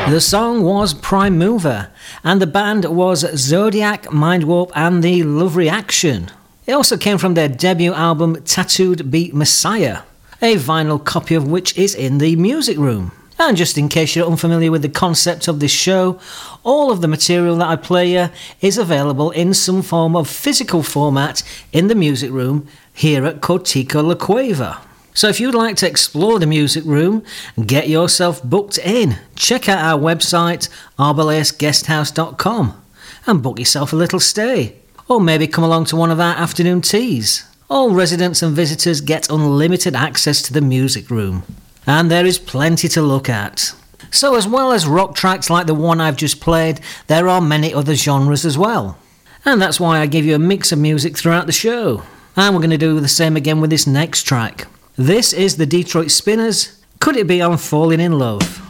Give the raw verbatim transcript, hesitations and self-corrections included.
The song was Prime Mover, and the band was Zodiac, Mindwarp, and the Love Reaction. It also came from their debut album Tattooed Beat Messiah, a vinyl copy of which is in the music room. And just in case you're unfamiliar with the concept of this show, all of the material that I play here is available in some form of physical format in the music room here at Cortico La Cueva. So if you'd like to explore the music room, get yourself booked in. Check out our website, arbalaeus guest house dot com, and book yourself a little stay. Or maybe come along to one of our afternoon teas. All residents and visitors get unlimited access to the music room. And there is plenty to look at. So as well as rock tracks like the one I've just played, there are many other genres as well. And that's why I give you a mix of music throughout the show. And we're going to do the same again with this next track. This is the Detroit Spinners. Could It Be I'm Falling in Love?